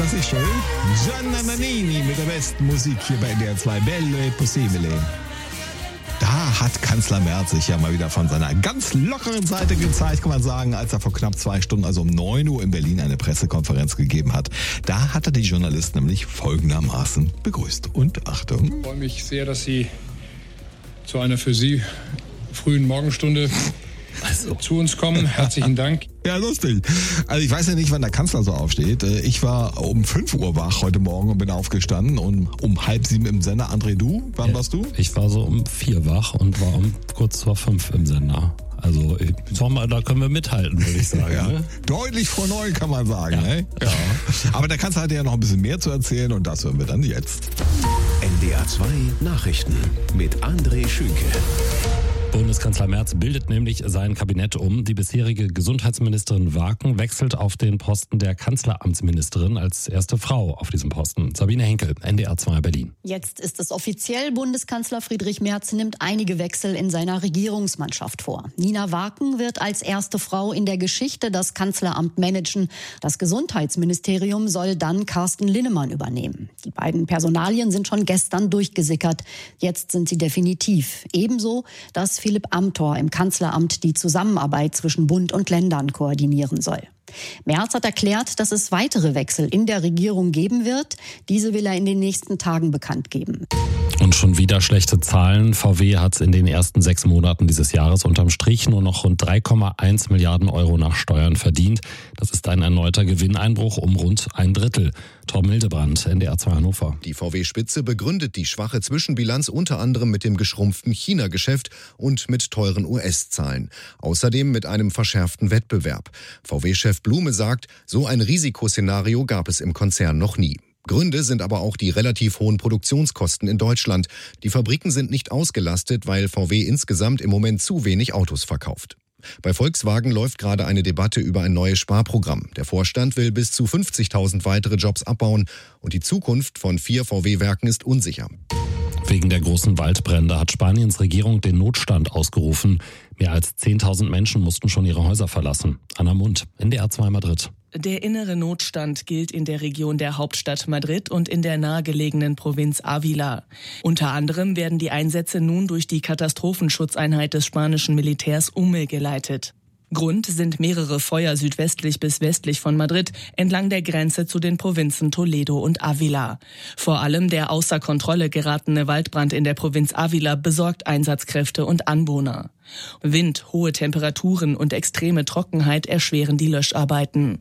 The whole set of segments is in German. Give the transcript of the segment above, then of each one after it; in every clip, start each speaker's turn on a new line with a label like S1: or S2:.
S1: Das ist schön. Gianna Nannini mit der besten Musik hier bei NDR 2. Bello e Possibile. Da hat Kanzler Merz sich ja mal wieder von seiner ganz lockeren Seite gezeigt, kann man sagen, als er vor knapp 2 Stunden, also um 9 Uhr in Berlin, eine Pressekonferenz gegeben hat. Da hat er die Journalisten nämlich folgendermaßen begrüßt. Und Achtung.
S2: Ich freue mich sehr, dass Sie zu einer für Sie frühen Morgenstunde zu uns kommen. Herzlichen Dank.
S1: Ja, lustig. Also ich weiß ja nicht, wann der Kanzler so aufsteht. Ich war um 5 Uhr wach heute Morgen und bin aufgestanden und um 6:30 im Sender. André, du? Wann warst du?
S3: Ich war so um 4 wach und war um kurz vor 5 im Sender. Also da können wir mithalten, würde ich sagen.
S1: Ja.
S3: Ne?
S1: Deutlich vor 9 kann man sagen.
S3: Ja.
S1: Ne? Ja. Aber der Kanzler hatte ja noch ein bisschen mehr zu erzählen und das hören wir dann jetzt.
S4: NDR 2 Nachrichten mit André Schünke.
S3: Bundeskanzler Merz bildet nämlich sein Kabinett um. Die bisherige Gesundheitsministerin Waken wechselt auf den Posten der Kanzleramtsministerin als erste Frau auf diesem Posten. Sabine Henkel, NDR 2 Berlin.
S5: Jetzt ist es offiziell. Bundeskanzler Friedrich Merz nimmt einige Wechsel in seiner Regierungsmannschaft vor. Nina Waken wird als erste Frau in der Geschichte das Kanzleramt managen. Das Gesundheitsministerium soll dann Carsten Linnemann übernehmen. Die beiden Personalien sind schon gestern durchgesickert. Jetzt sind sie definitiv. Ebenso, dass Philipp Amthor im Kanzleramt die Zusammenarbeit zwischen Bund und Ländern koordinieren soll. Merz hat erklärt, dass es weitere Wechsel in der Regierung geben wird. Diese will er in den nächsten Tagen bekannt geben.
S3: Und schon wieder schlechte Zahlen. VW hat in den ersten 6 Monaten dieses Jahres unterm Strich nur noch rund 3,1 Milliarden Euro nach Steuern verdient. Das ist ein erneuter Gewinneinbruch um rund 1/3. Torben Hildebrand, NDR 2 Hannover.
S6: Die VW-Spitze begründet die schwache Zwischenbilanz unter anderem mit dem geschrumpften China-Geschäft und mit teuren US-Zahlen. Außerdem mit einem verschärften Wettbewerb. VW-Chef Blume sagt, so ein Risikoszenario gab es im Konzern noch nie. Gründe sind aber auch die relativ hohen Produktionskosten in Deutschland. Die Fabriken sind nicht ausgelastet, weil VW insgesamt im Moment zu wenig Autos verkauft. Bei Volkswagen läuft gerade eine Debatte über ein neues Sparprogramm. Der Vorstand will bis zu 50.000 weitere Jobs abbauen und die Zukunft von 4 VW-Werken ist unsicher.
S3: Wegen der großen Waldbrände hat Spaniens Regierung den Notstand ausgerufen. Mehr als 10.000 Menschen mussten schon ihre Häuser verlassen. Anna Mund, NDR 2 Madrid.
S7: Der innere Notstand gilt in der Region der Hauptstadt Madrid und in der nahegelegenen Provinz Ávila. Unter anderem werden die Einsätze nun durch die Katastrophenschutzeinheit des spanischen Militärs UME geleitet. Grund sind mehrere Feuer südwestlich bis westlich von Madrid entlang der Grenze zu den Provinzen Toledo und Ávila. Vor allem der außer Kontrolle geratene Waldbrand in der Provinz Ávila besorgt Einsatzkräfte und Anwohner. Wind, hohe Temperaturen und extreme Trockenheit erschweren die Löscharbeiten.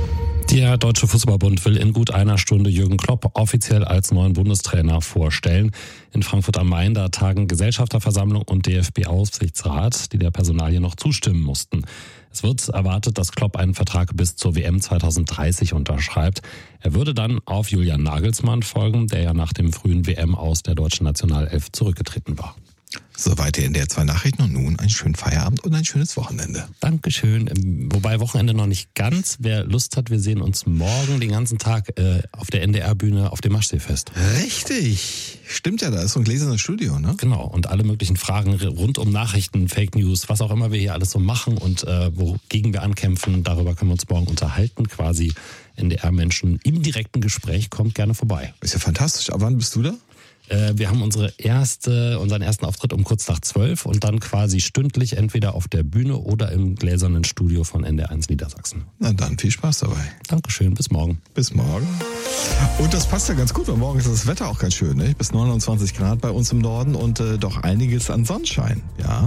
S3: Der Deutsche Fußballbund will in gut einer Stunde Jürgen Klopp offiziell als neuen Bundestrainer vorstellen. In Frankfurt am Main, da tagen Gesellschafterversammlung und DFB-Aufsichtsrat, die der Personalie noch zustimmen mussten. Es wird erwartet, dass Klopp einen Vertrag bis zur WM 2030 unterschreibt. Er würde dann auf Julian Nagelsmann folgen, der ja nach dem frühen WM aus der deutschen Nationalelf zurückgetreten war.
S1: Soweit hier in der 2 Nachrichten und nun einen schönen Feierabend und ein schönes Wochenende.
S3: Dankeschön. Wobei Wochenende noch nicht ganz. Wer Lust hat, wir sehen uns morgen den ganzen Tag auf der NDR-Bühne auf dem Maschseefest.
S1: Richtig. Stimmt ja, da ist so ein gläsernes Studio, ne?
S3: Genau. Und alle möglichen Fragen rund um Nachrichten, Fake News, was auch immer wir hier alles so machen und wogegen wir ankämpfen, darüber können wir uns morgen unterhalten. Quasi NDR-Menschen im direkten Gespräch. Kommt gerne vorbei.
S1: Ist ja fantastisch. Aber wann bist du da?
S3: Wir haben unseren ersten Auftritt um kurz nach 12 und dann quasi stündlich entweder auf der Bühne oder im gläsernen Studio von NDR1 Niedersachsen.
S1: Na dann, viel Spaß dabei.
S3: Dankeschön, bis morgen.
S1: Bis morgen. Und das passt ja ganz gut, weil morgen ist das Wetter auch ganz schön, ne? Bis 29 Grad bei uns im Norden und doch einiges an Sonnenschein. Ja,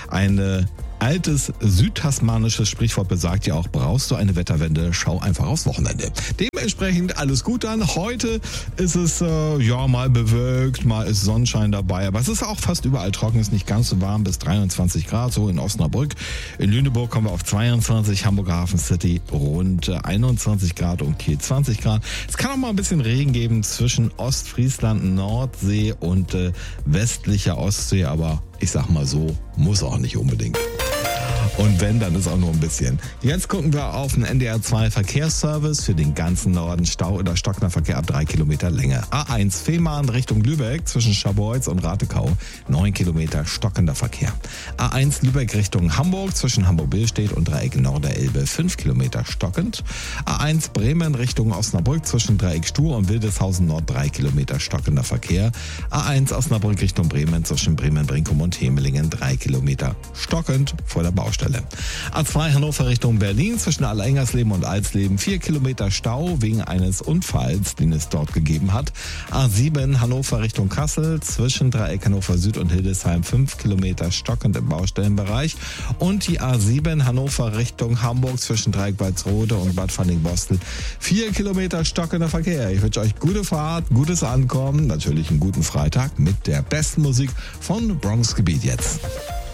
S1: ein altes südtasmanisches Sprichwort besagt ja auch, brauchst du eine Wetterwende, schau einfach aufs Wochenende. Dementsprechend alles gut dann. Heute ist es mal bewölkt, mal ist Sonnenschein dabei, aber es ist auch fast überall trocken, ist nicht ganz so warm, bis 23 Grad, so in Osnabrück. In Lüneburg kommen wir auf 22, Hamburger Hafen City rund 21 Grad und Kiel 20 Grad. Es kann auch mal ein bisschen Regen geben zwischen Ostfriesland, Nordsee und westlicher Ostsee, aber ich sag mal so, muss auch nicht unbedingt. Und wenn, dann ist auch nur ein bisschen. Jetzt gucken wir auf den NDR 2 Verkehrsservice für den ganzen Norden. Stau oder stockender Verkehr ab 3 Kilometer Länge. A1 Fehmarn Richtung Lübeck zwischen Scharbeutz und Ratekau 9 Kilometer stockender Verkehr. A1 Lübeck Richtung Hamburg zwischen Hamburg-Billstedt und Dreieck Norderelbe 5 Kilometer stockend. A1 Bremen Richtung Osnabrück zwischen Dreieck Stur und Wildeshausen Nord 3 Kilometer stockender Verkehr. A1 Osnabrück Richtung Bremen zwischen Bremen-Brinkum und Hemelingen 3 Kilometer stockend vor der Baustelle. A2 Hannover Richtung Berlin zwischen Allerengersleben und Alsleben 4 Kilometer Stau wegen eines Unfalls, den es dort gegeben hat. A7 Hannover Richtung Kassel zwischen Dreieck Hannover Süd und Hildesheim 5 Kilometer stockend im Baustellenbereich. Und die A7 Hannover Richtung Hamburg zwischen Dreieck Walsrode und Bad Fanning-Bostel 4 Kilometer stockender Verkehr. Ich wünsche euch gute Fahrt, gutes Ankommen, natürlich einen guten Freitag mit der besten Musik von Bronx Gebiet jetzt.